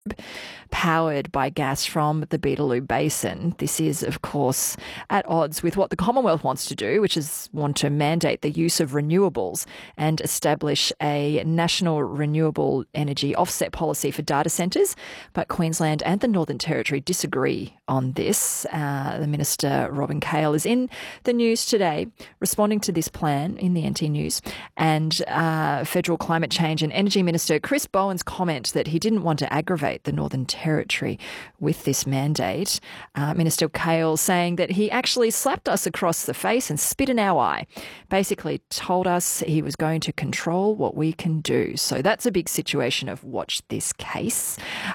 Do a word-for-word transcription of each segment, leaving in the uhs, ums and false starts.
powered by gas from the Beetaloo Basin. This is, of course, at odds with what the Commonwealth wants to do, which is want to mandate the use of renewables and establish a national renewable energy offset policy for data centres. But Queensland and the Northern Territory disagree on this. Uh, the Minister, Robin Cale, is in the news today responding to this plan in the N T News. And uh, Federal Climate Change and Energy Minister Chris Bowen's comment that he didn't want to aggravate the Northern Territory with this mandate. Uh, Minister Cale saying that he actually slapped us across the face and spit in our eye. Basically told us he was going to control what we can do. So that's a big situation of watch this case.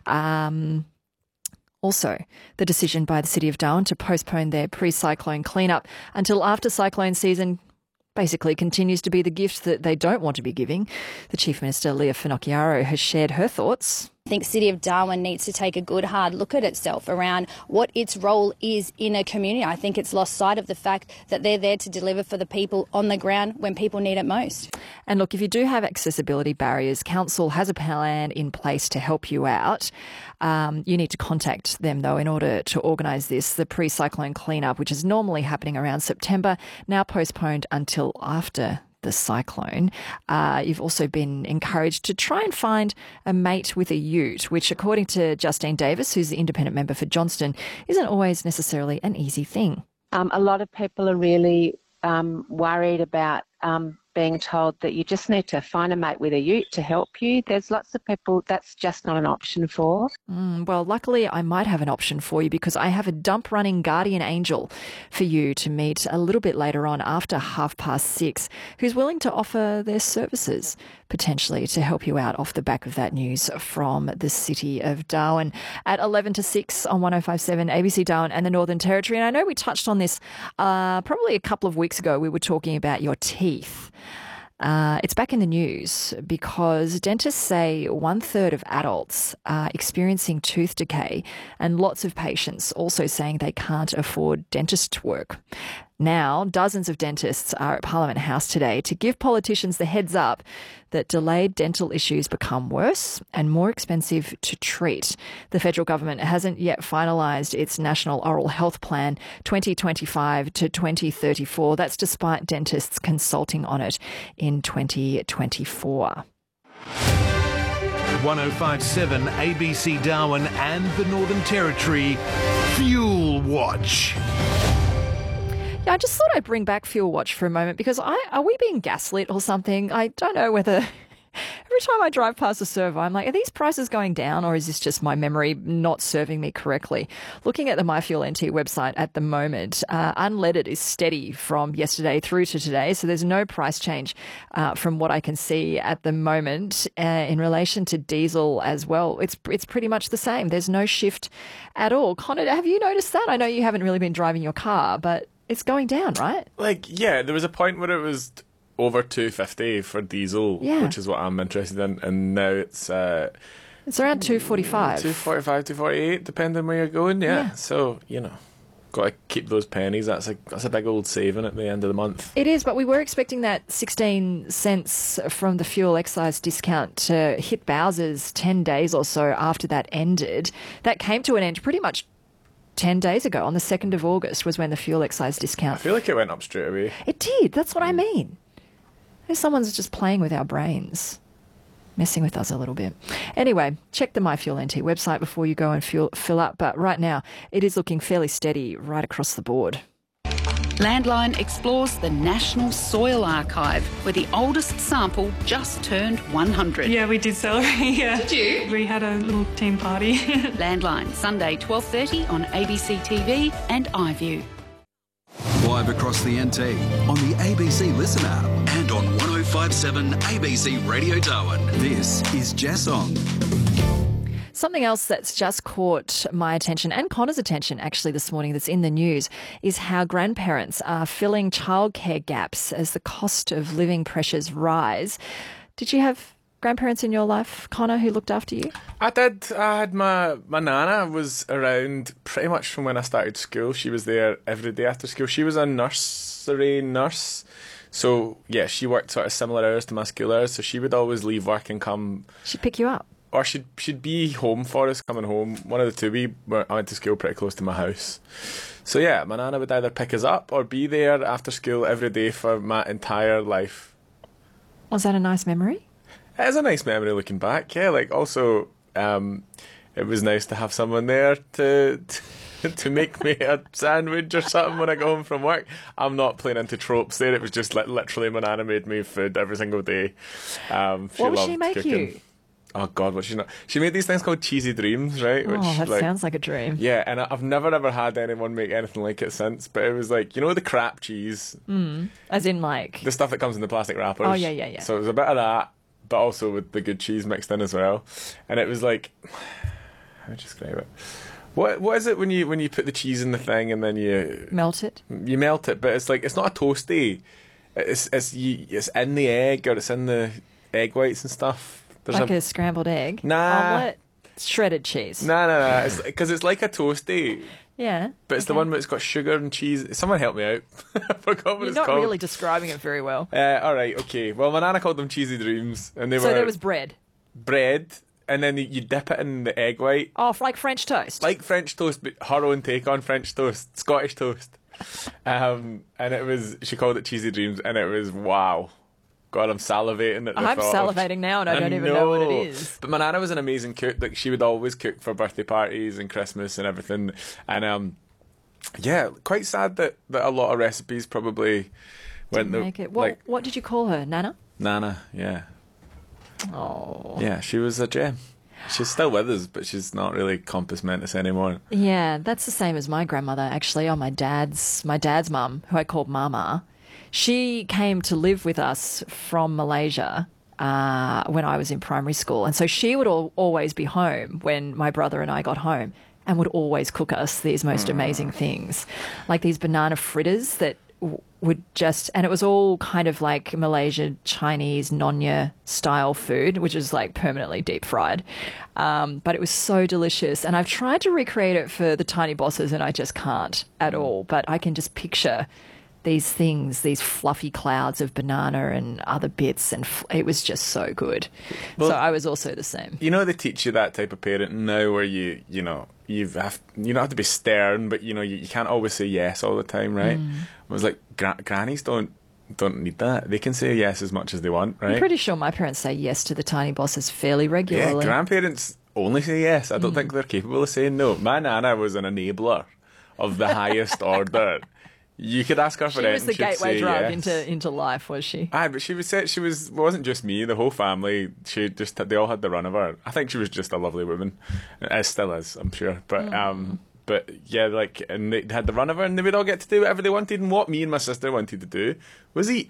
Um... Also, the decision by the City of Darwin to postpone their pre-cyclone cleanup until after cyclone season basically continues to be the gift that they don't want to be giving. The Chief Minister, Leah Finocchiaro, has shared her thoughts. I think City of Darwin needs to take a good hard look at itself around what its role is in a community. I think it's lost sight of the fact that they're there to deliver for the people on the ground when people need it most. And look, if you do have accessibility barriers, Council has a plan in place to help you out. Um, you need to contact them, though, in order to organise this. The pre-cyclone cleanup, which is normally happening around September, now postponed until after the cyclone. Uh, you've also been encouraged to try and find a mate with a ute, which, according to Justine Davis, who's the independent member for Johnston, isn't always necessarily an easy thing. Um, a lot of people are really um, worried about um, being told that you just need to find a mate with a ute to help you. There's lots of people that's just not an option for. Mm, well, luckily I might have an option for you because I have a dump running guardian angel for you to meet a little bit later on after half past six, who's willing to offer their services potentially to help you out off the back of that news from the City of Darwin at eleven to six on one oh five point seven A B C Darwin and the Northern Territory. And I know we touched on this uh, probably a couple of weeks ago. We were talking about your teeth. Uh, it's back in the news because dentists say one third of adults are experiencing tooth decay and lots of patients also saying they can't afford dentist work. Now, dozens of dentists are at Parliament House today to give politicians the heads up that delayed dental issues become worse and more expensive to treat. The federal government hasn't yet finalised its National Oral Health Plan twenty twenty-five to twenty thirty-four. That's despite dentists consulting on it in twenty twenty-four. one oh five point seven A B C Darwin and the Northern Territory Fuel Watch. Yeah, I just thought I'd bring back Fuel Watch for a moment because I are we being gaslit or something? I don't know whether every time I drive past a servo, I'm like, are these prices going down or is this just my memory not serving me correctly? Looking at the MyFuel N T website at the moment, uh, unleaded is steady from yesterday through to today. So there's no price change uh, from what I can see at the moment. Uh, in relation to diesel as well, it's it's pretty much the same. There's no shift at all. Connor, have you noticed that? I know you haven't really been driving your car, but it's going down, right? Like, yeah, there was a point where it was over two fifty for diesel, yeah. which is what I'm interested in, and now it's uh, it's around two forty-five. two forty-five, two forty-eight, depending where you're going. Yeah. yeah. So you know, got to keep those pennies. That's a that's a big old saving at the end of the month. It is, but we were expecting that sixteen cents from the fuel excise discount to hit Bowser's ten days or so after that ended. That came to an end pretty much ten days ago. On the second of August was when the fuel excise discount... I feel like it went up straight away. It did. That's what I mean. Someone's just playing with our brains, messing with us a little bit. Anyway, check the MyFuel N T website before you go and fuel, fill up. But right now, it is looking fairly steady right across the board. Landline explores the National Soil Archive, where the oldest sample just turned one hundred. Yeah, we did celebrate, yeah. Did you? We had a little team party. Landline, Sunday twelve thirty on A B C T V and iView. Live across the N T, on the A B C Listen app and on one oh five point seven A B C Radio Darwin. This is Jess On. Something else that's just caught my attention and Connor's attention actually this morning that's in the news is how grandparents are filling childcare gaps as the cost of living pressures rise. Did you have grandparents in your life, Connor, who looked after you? I did. I had my, my nana was around pretty much from when I started school. She was there every day after school. She was a nursery nurse. So, yeah, she worked sort of similar hours to my school hours. So she would always leave work and come... She'd pick you up? or she'd she'd be home for us, coming home. One of the two. We were, I went to school pretty close to my house. So yeah, my nana would either pick us up or be there after school every day for my entire life. Was that a nice memory? It is a nice memory looking back, yeah. Like, also, um, it was nice to have someone there to to, to make me a sandwich or something when I go home from work. I'm not playing into tropes there. It was just li- literally my nana made me food every single day. Um, she what would loved she make cooking. you? Oh God, what she not? She made these things called cheesy dreams, right? Which, Oh, that like, sounds like a dream. yeah, and I- I've never ever had anyone make anything like it since. But it was like, you know, the crap cheese, Mm. As in, like, the stuff that comes in the plastic wrappers. Oh, yeah, yeah, yeah. So it was a bit of that, but also with the good cheese mixed in as well. And it was like, how do I describe it? What what is it when you when you put the cheese in the thing and then you melt it? you melt it? But it's like, it's not a toasty. It's it's you, it's in the egg, or it's in the egg whites and stuff. There's Like a, a scrambled egg? Nah. Omelette? Shredded cheese? No, no, no. It's because it's like a toasty, Yeah. but it's the okay. one that's got sugar and cheese. Someone help me out. I forgot what You're it's not called. really describing it very well. Uh, all right, okay. Well, my nana called them cheesy dreams, and they So were there was bread. bread, and then you dip it in the egg white, Oh, like French toast. like French toast, but her own take on French toast, Scottish toast. Um, and it was, she called it cheesy dreams, and it was wow. God, I'm salivating at the I'm thought of- salivating now and I don't even know what it know. is. But my nana was an amazing cook. Like, she would always cook for birthday parties and Christmas and everything. And um, yeah, quite sad that, that a lot of recipes probably went Didn't the make it. What, like what did you call her? Nana? Nana. Yeah, Oh. yeah, she was a gem. She's still with us, but she's not really compos mentis anymore. Yeah, that's the same as my grandmother, actually, or my dad's, my dad's mum, who I called Mama. She came to live with us from Malaysia uh, when I was in primary school. And so she would al- always be home when my brother and I got home and would always cook us these most amazing things, like these banana fritters that w- would just, and it was all kind of like Malaysian Chinese Nonya style food, which is like permanently deep fried. Um, but it was so delicious. And I've tried to recreate it for the Tiny Bosses and I just can't at all. But I can just picture these things, these fluffy clouds of banana and other bits, and f- it was just so good. Well, so I was also the same. You know, they teach you that type of parent now, where you, you know, you have you don't have to be stern, but you know, you, you can't always say yes all the time, right? Mm. I was like, gra- grannies don't don't need that. They can say yes as much as they want, right? I'm pretty sure my parents say yes to the Tiny Bosses fairly Yeah, regularly. grandparents only say yes. I don't think they're capable of saying no. My nana was an enabler of the highest order. You could ask her for she was anything, the she'd gateway say drug yes. into into life, was she? Aye, but she was said she was. It wasn't just me. The whole family. She just they all had the run of her. I think she was just a lovely woman, as still is, I'm sure. But um, but yeah, like, and they had the run of her, and they would all get to do whatever they wanted. And what me and my sister wanted to do was eat.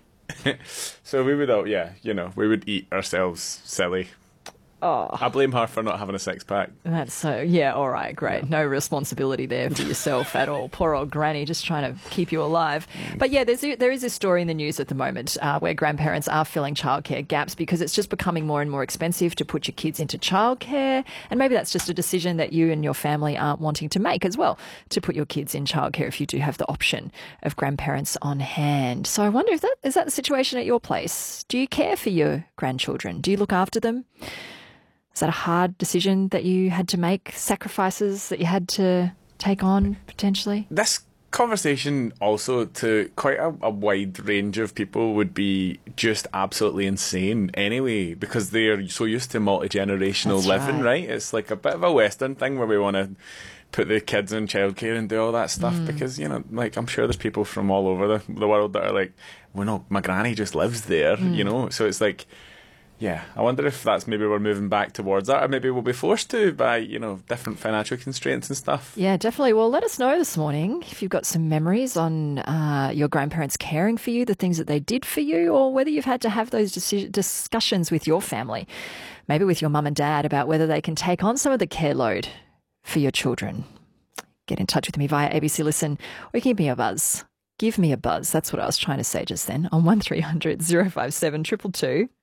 So we would all, yeah, you know, we would eat ourselves silly. Oh, I blame her for not having a six pack. that's so, yeah, all right, great. No responsibility there for yourself at all. Poor old granny just trying to keep you alive. But yeah, there's a, there is a story in the news at the moment uh, where grandparents are filling childcare gaps because it's just becoming more and more expensive to put your kids into childcare. And maybe that's just a decision that you and your family aren't wanting to make as well, to put your kids in childcare if you do have the option of grandparents on hand. So I wonder if that is that the situation at your place? Do you care for your grandchildren? Do you look after them? Is that a hard decision that you had to make, sacrifices that you had to take on potentially? This conversation also to quite a, a wide range of people would be just absolutely insane anyway, because they're so used to multi-generational That's living, right. right? It's like a bit of a Western thing where we want to put the kids in childcare and do all that stuff Mm. because, you know, like, I'm sure there's people from all over the, the world that are like, well, no, my granny just lives there, Mm. you know? So it's like, yeah, I wonder if that's maybe we're moving back towards that, or maybe we'll be forced to by, you know, different financial constraints and stuff. Yeah, definitely. Well, let us know this morning if you've got some memories on uh, your grandparents caring for you, the things that they did for you, or whether you've had to have those deci- discussions with your family, maybe with your mum and dad, about whether they can take on some of the care load for your children. Get in touch with me via A B C Listen or give me a buzz. Give me a buzz. That's what I was trying to say just then on one three hundred, oh five seven, two two two.